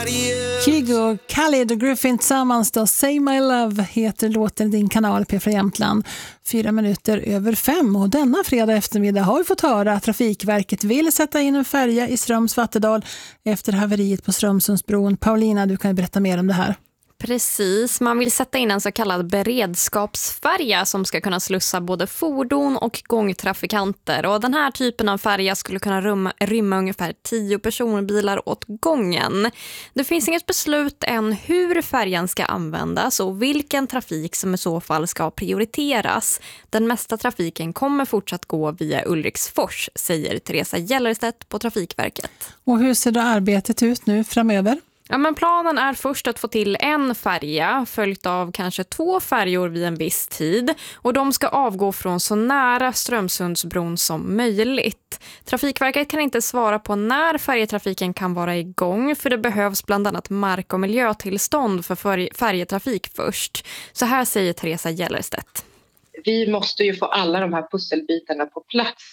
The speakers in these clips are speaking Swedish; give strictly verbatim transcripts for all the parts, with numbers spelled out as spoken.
Kygo och Khalid och Griffin tillsammans då. Say My Love heter låten i din kanal P fyra Jämtland. Fyra minuter över fem, och denna fredag eftermiddag har vi fått höra att Trafikverket vill sätta in en färja i Ströms Vattedal efter haveriet på Strömsundsbron. Paulina, du kan ju berätta mer om det här. Precis, man vill sätta in en så kallad beredskapsfärja som ska kunna slussa både fordon och gångtrafikanter. Och den här typen av färja skulle kunna rymma, rymma ungefär tio personbilar åt gången. Det finns inget beslut än hur färjan ska användas och vilken trafik som i så fall ska prioriteras. Den mesta trafiken kommer fortsatt gå via Ulriksfors, säger Teresa Gellerstedt på Trafikverket. Och hur ser då arbetet ut nu framöver? Ja, men planen är först att få till en färja följt av kanske två färjor vid en viss tid, och de ska avgå från så nära Strömsundsbron som möjligt. Trafikverket kan inte svara på när färjetrafiken kan vara igång, för det behövs bland annat mark- och miljötillstånd för färjetrafik först. Så här säger Teresa Gellerstedt. Vi måste ju få alla de här pusselbitarna på plats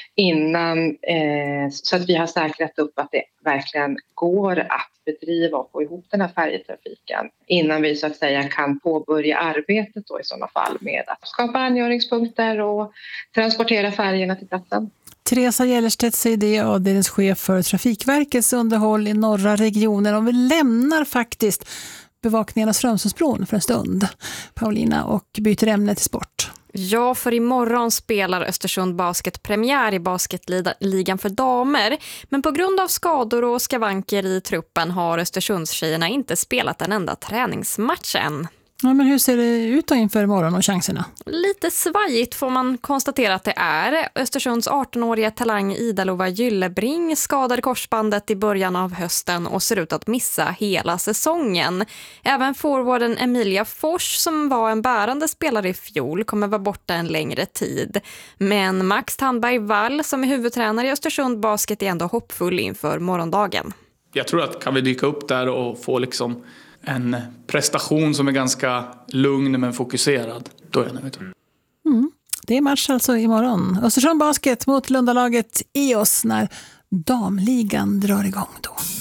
innan, eh, så att vi har säkrat upp att det verkligen går att bedriva och få ihop den här färjetrafiken innan vi så att säga kan påbörja arbetet då i sådana fall med att skapa angöringspunkter och transportera färgerna till platsen. Teresa Gellerstedt säger det, avdelningschef för Trafikverkets underhåll i norra regionen, och vi lämnar faktiskt bevakningen av Strömsundsbron för en stund, Paulina, och byter ämne till sport. Ja, för imorgon spelar Östersund Basket premiär i basketligan för damer. Men på grund av skador och skavanker i truppen har Östersundstjejerna inte spelat en enda träningsmatch än. Ja, men hur ser det ut då inför imorgon och chanserna? Lite svajigt får man konstatera att det är. Östersunds arton-åriga talang Ida-Lova Gyllebring skadade korsbandet i början av hösten och ser ut att missa hela säsongen. Även forwarden Emilia Fors, som var en bärande spelare i fjol, kommer vara borta en längre tid. Men Max Tandberg Wall, som är huvudtränare i Östersund Basket, är ändå hoppfull inför morgondagen. Jag tror att kan vi dyka upp där och få liksom en prestation som är ganska lugn men fokuserad, då är jag nöjd. Mm. Det är match alltså imorgon. Östersund Basket mot Lundalaget E O S när damligan drar igång då.